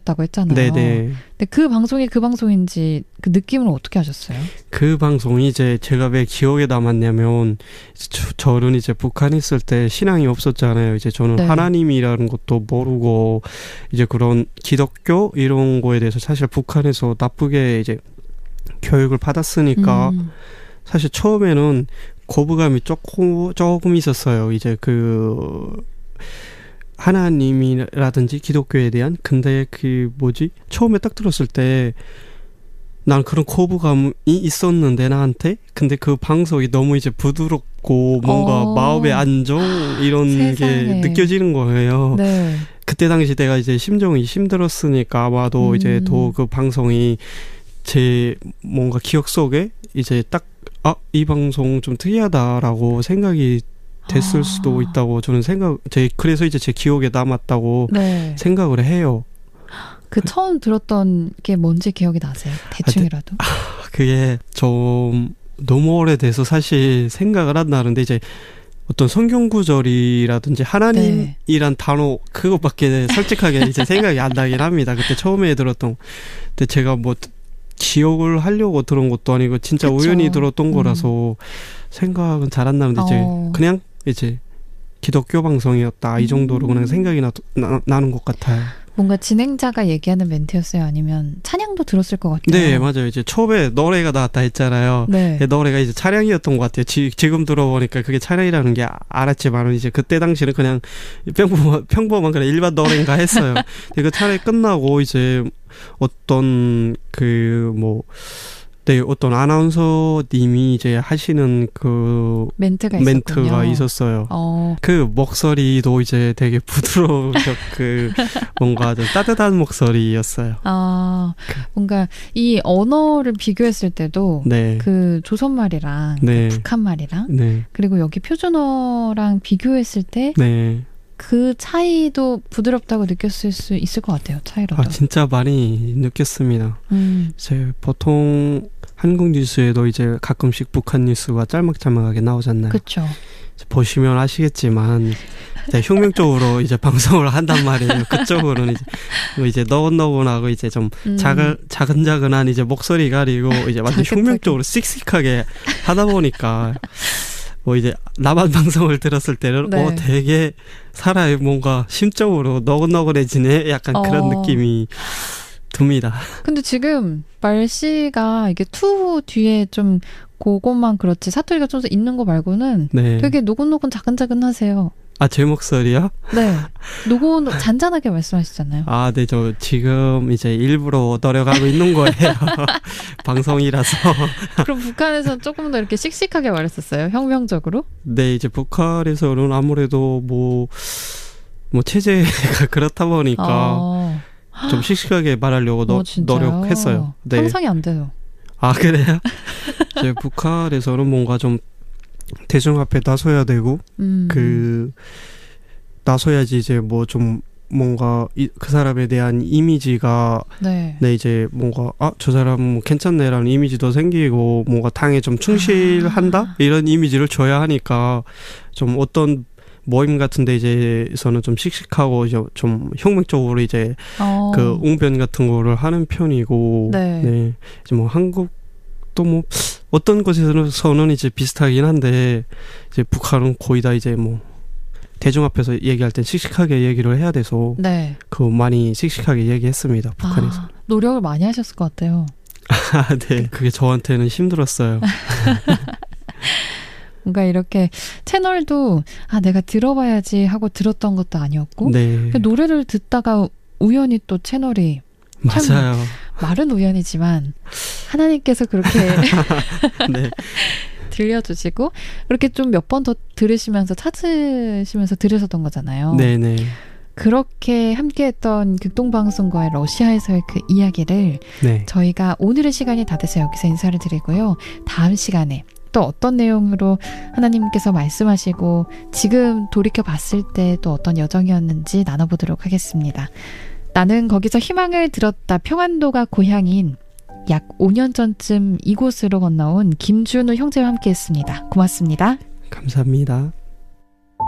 들으셨다고 했잖아요. 네네. 근데 그 방송이 그 방송인지 그 느낌을 어떻게 하셨어요? 그 방송이 이제 제가 왜 기억에 남았냐면 저는 이제 북한에 있을 때 신앙이 없었잖아요. 이제 저는 네. 하나님이라는 것도 모르고 이제 그런 기독교 이런 거에 대해서 사실 북한에서 나쁘게 이제 교육을 받았으니까 사실 처음에는 거부감이 조금 있었어요. 이제 그 하나님이라든지 기독교에 대한. 근데 처음에 딱 들었을 때 난 그런 거부감이 있었는데 나한테. 근데 그 방송이 너무 이제 부드럽고 뭔가 마음의 안정 이런 세상에. 게 느껴지는 거예요. 네. 그때 당시 내가 이제 심정이 힘들었으니까 아마도 이제 더 그 방송이 제 뭔가 기억 속에 이제 딱 이 방송 좀 특이하다라고 생각이 됐을 수도 있다고 저는 그래서 이제 제 기억에 남았다고 네. 생각을 해요. 그 처음 들었던 게 뭔지 기억이 나세요? 대충이라도. 그게 좀 너무 오래돼서 사실 생각을 안 나는데 이제 어떤 성경 구절이라든지 하나님이란 단어 그것밖에 솔직하게 이제 생각이 안 나긴 합니다. 그때 처음에 들었던. 근데 제가 뭐 기억을 하려고 들은 것도 아니고 진짜 그쵸. 우연히 들었던 거라서 생각은 잘 안 나는데 이제 그냥 이제 기독교 방송이었다 이 정도로 그냥 생각이 나는 것 같아요. 뭔가 진행자가 얘기하는 멘트였어요? 아니면 찬양도 들었을 것 같아요. 네, 맞아요. 이제 처음에 노래가 나왔다 했잖아요. 네. 노래가 이제 차량이었던 것 같아요. 지금 들어보니까 그게 차량이라는 게 알았지만 이제 그때 당시는 그냥 평범한 그냥 일반 노래인가 했어요. 그 차량이 끝나고 이제 어떤 어떤 아나운서님이 이제 하시는 그 멘트가 있었어요. 그 목소리도 이제 되게 부드러운 뭔가 좀 따뜻한 목소리였어요. 뭔가 이 언어를 비교했을 때도 네. 그 조선말이랑 네. 북한말이랑 네. 그리고 여기 표준어랑 비교했을 때 네. 그 차이도 부드럽다고 느꼈을 수 있을 것 같아요. 차이로도. 진짜 많이 느꼈습니다. 이제 보통 한국 뉴스에도 이제 가끔씩 북한 뉴스가 짤막짤막하게 나오잖아요. 그렇죠. 보시면 아시겠지만 혁명적으로 이제 방송을 한단 말이에요. 그쪽으로는 이제 너근너근하고 이제 좀 자근자근한 이제 목소리 가리고 이제 완전 혁명적으로 씩씩하게 하다 보니까 뭐 이제 남한 방송을 들었을 때는 네. 되게 사람이 뭔가 심적으로 너근너근해지네 약간 그런 느낌이 듭니다. 근데 지금 말씨가 이게 투 뒤에 좀 그것만 그렇지 사투리가 좀 있는 거 말고는 네. 되게 노곤노곤 자근자근하세요. 제 목소리요? 네. 잔잔하게 말씀하시잖아요. 네, 저 지금 이제 일부러 노력하고 있는 거예요. 방송이라서. 그럼 북한에서 조금 더 이렇게 씩씩하게 말했었어요? 혁명적으로? 네, 이제 북한에서는 아무래도 뭐 체제가 그렇다 보니까 좀 씩씩하게 말하려고 노력했어요. 네. 상상이 안 돼요. 그래요? 이제 북한에서는 뭔가 좀 대중 앞에 나서야 되고 나서야지 이제 뭐 좀 뭔가 그 사람에 대한 이미지가 네 이제 뭔가 저 사람 괜찮네라는 이미지도 생기고 뭔가 당에 좀 충실한다 이런 이미지를 줘야 하니까 좀 어떤 모임 같은 데 이제서는 좀 씩씩하고 이제 좀 혁명적으로 이제 그 웅변 같은 거를 하는 편이고 네 이제 뭐 한국도 뭐 어떤 곳에서는 이제 비슷하긴 한데 이제 북한은 거의 다 이제 뭐 대중 앞에서 얘기할 땐 씩씩하게 얘기를 해야 돼서 그 많이 씩씩하게 얘기했습니다. 북한에서. 노력을 많이 하셨을 것 같아요. 네, 그게 저한테는 힘들었어요. 뭔가 이렇게 채널도 내가 들어봐야지 하고 들었던 것도 아니었고 노래를 듣다가 우연히 또 채널이 맞아요. 말은 우연이지만 하나님께서 그렇게 네. 들려주시고 그렇게 좀 몇 번 더 들으시면서 찾으시면서 들으셨던 거잖아요. 네네. 그렇게 함께했던 극동방송과의 러시아에서의 그 이야기를 저희가 오늘의 시간이 다 돼서 여기서 인사를 드리고요. 다음 시간에 또 어떤 내용으로 하나님께서 말씀하시고 지금 돌이켜 봤을 때 또 어떤 여정이었는지 나눠보도록 하겠습니다. 나는 거기서 희망을 들었다. 평안도가 고향인 약 5년 전쯤 이곳으로 건너온 김준우 형제와 함께했습니다. 고맙습니다. 감사합니다.